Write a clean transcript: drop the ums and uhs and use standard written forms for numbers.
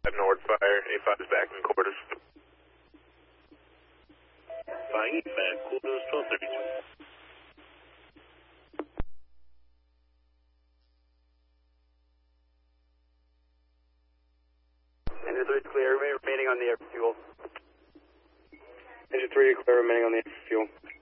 North Fire, A5 is back in quarters. Flying back, quarters 1232. Engine 3 clear, remaining on the air fuel. Engine 3 clear, remaining on the fuel.